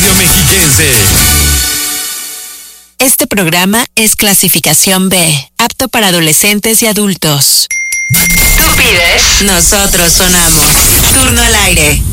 Radio Mexiquense. Este programa es clasificación B, apto para adolescentes y adultos. Tú pides, nosotros sonamos. Turno al aire.